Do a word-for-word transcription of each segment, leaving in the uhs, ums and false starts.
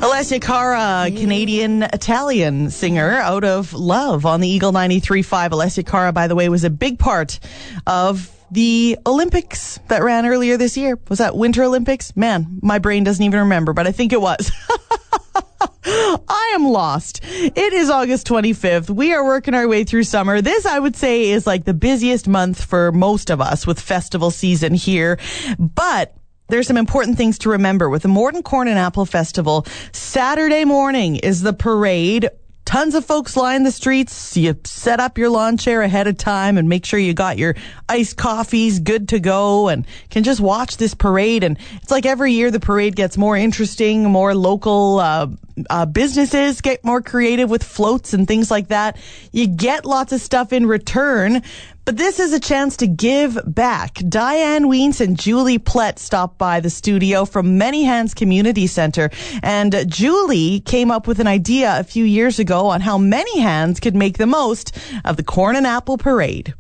Alessia Cara, Canadian-Italian singer out of Love on the Eagle ninety-three point five. Alessia Cara, by the way, was a big part of the Olympics that ran earlier this year. Was that Winter Olympics? Man, my brain doesn't even remember, but I think it was. I am lost. It is August twenty-fifth. We are working our way through summer. This, I would say, is like the busiest month for most of us with festival season here. But there's some important things to remember. With the Morden Corn and Apple Festival, Saturday morning is the parade. Tons of folks line the streets. You set up your lawn chair ahead of time and make sure you got your iced coffees good to go and can just watch this parade. And it's like every year the parade gets more interesting, more local uh, uh, businesses get more creative with floats and things like that. You get lots of stuff in return. But this is a chance to give back. Diane Wiens and Julie Plett stopped by the studio from Many Hands Community Center. And uh, Julie came up with an idea a few years ago on how Many Hands could make the most of the Corn and Apple Parade.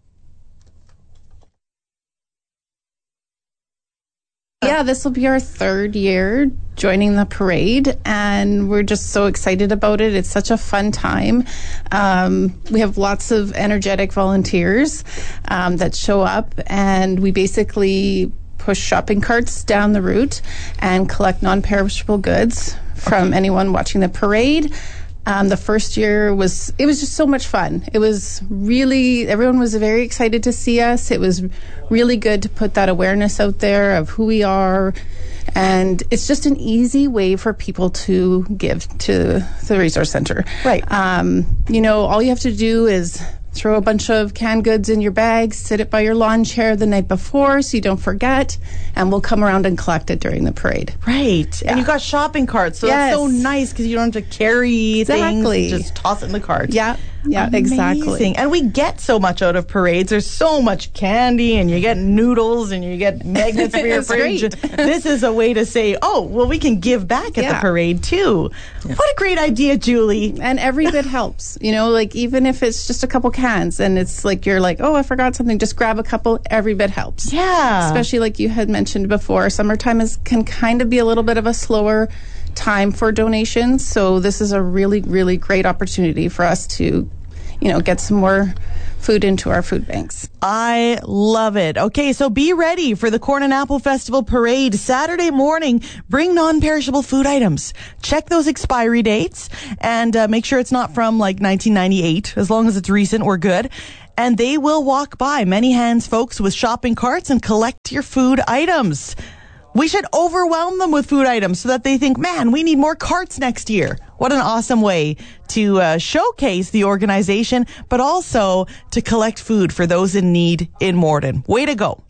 Yeah, this will be our third year joining the parade, and we're just so excited about it. It's such a fun time. Um, we have lots of energetic volunteers um, that show up, and we basically push shopping carts down the route and collect non-perishable goods from okay. anyone watching the parade. Um, the first year was, it was just so much fun. It was really, everyone was very excited to see us. It was really good to put that awareness out there of who we are. And it's just an easy way for people to give to the resource center. Right. Um, you know, all you have to do is throw a bunch of canned goods in your bag, sit it by your lawn chair the night before so you don't forget, and we'll come around and collect it during the parade. Right. Yeah. And you got shopping carts, so yes. that's so nice because you don't have to carry exactly. things. Just toss it in the cart. Yeah. Yeah, Amazing. exactly. And we get so much out of parades. There's so much candy, and you get noodles, and you get magnets for your fridge. This is a way to say, oh, well, we can give back at yeah. the parade, too. Yeah. What a great idea, Julie. And every bit helps. You know, like, even if it's just a couple cans, and it's like, you're like, oh, I forgot something, just grab a couple. Every bit helps. Yeah. Especially like you had mentioned before, summertime is can kind of be a little bit of a slower time for donations. So this is a really, really great opportunity for us to, you know, get some more food into our food banks. I love it. Okay, so be ready for the Corn and Apple Festival Parade Saturday morning. Bring non-perishable food items. Check those expiry dates and uh, make sure it's not from like nineteen ninety-eight. As long as it's recent, we're good. And they will walk by, Many Hands folks with shopping carts, and collect your food items. We should overwhelm them with food items so that they think, man, we need more carts next year. What an awesome way to uh, showcase the organization, but also to collect food for those in need in Morden. Way to go.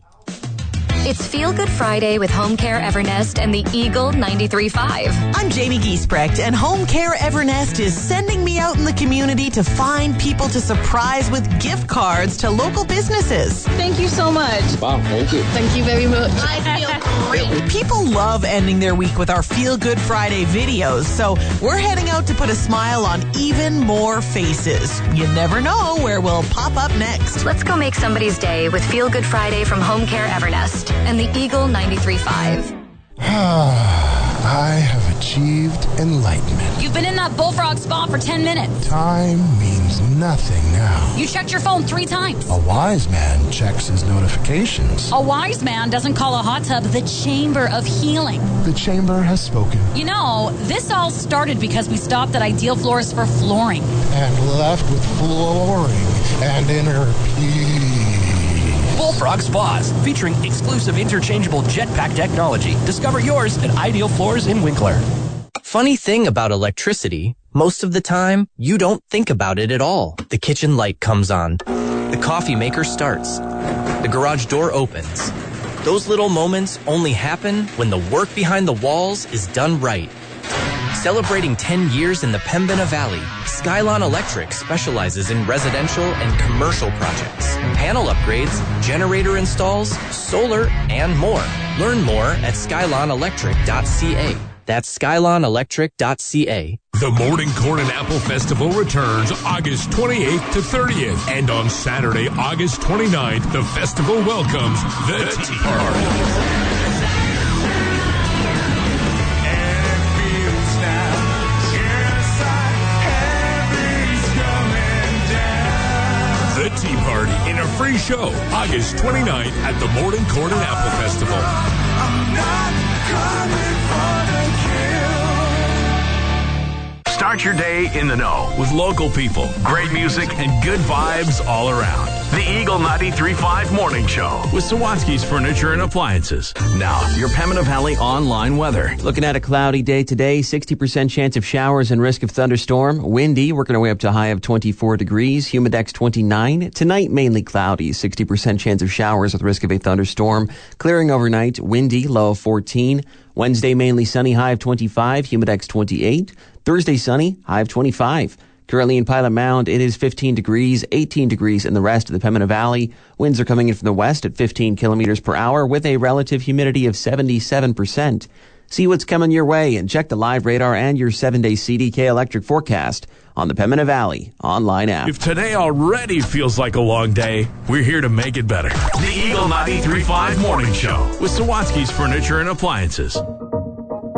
It's Feel Good Friday with Home Care Evernest and the Eagle ninety-three point five. I'm Jamie Giesbrecht, and Home Care Evernest is sending me out in the community to find people to surprise with gift cards to local businesses. Thank you so much. Wow, thank you. Thank you very much. I feel great. People love ending their week with our Feel Good Friday videos, so we're heading out to put a smile on even more faces. You never know where we'll pop up next. Let's go make somebody's day with Feel Good Friday from Home Care Evernest and the Eagle ninety-three point five. I have achieved enlightenment. You've been in that bullfrog spa for ten minutes. Time means nothing now. You checked your phone three times. A wise man checks his notifications. A wise man doesn't call a hot tub the chamber of healing. The chamber has spoken. You know, this all started because we stopped at Ideal Floors for flooring. And left with flooring and inner peace. Bullfrog Spas, featuring exclusive interchangeable jetpack technology. Discover yours at Ideal Floors in Winkler. Funny thing about electricity, most of the time, you don't think about it at all. The kitchen light comes on. The coffee maker starts. The garage door opens. Those little moments only happen when the work behind the walls is done right. Celebrating ten years in the Pembina Valley, Skylon Electric specializes in residential and commercial projects, panel upgrades, generator installs, solar, and more. Learn more at skylon electric dot c a. That's skylon electric dot c a. The Morden Corn and Apple Festival returns August twenty-eighth to thirtieth. And on Saturday, August twenty-ninth, the festival welcomes the, the Tea Party. And it feels now show, August twenty-ninth at the Morning Corn and Apple Festival. I'm not coming for the kill. Start your day in the know with local people, great music, and good vibes all around. The Eagle ninety-three point five Morning Show with Sawatsky's Furniture and Appliances. Now, your Pembina Valley online weather. Looking at a cloudy day today, sixty percent chance of showers and risk of thunderstorm. Windy, working our way up to a high of twenty-four degrees. Humidex twenty-nine. Tonight, mainly cloudy, sixty percent chance of showers with risk of a thunderstorm. Clearing overnight, windy, low of fourteen. Wednesday, mainly sunny, high of twenty-five. Humidex twenty-eight. Thursday, sunny, high of twenty-five. Currently in Pilot Mound, it is fifteen degrees, eighteen degrees in the rest of the Pembina Valley. Winds are coming in from the west at fifteen kilometers per hour with a relative humidity of seventy-seven percent. See what's coming your way and check the live radar and your seven-day C D K electric forecast on the Pembina Valley online app. If today already feels like a long day, we're here to make it better. The Eagle ninety-three point five Morning Show with Sawatsky's Furniture and Appliances.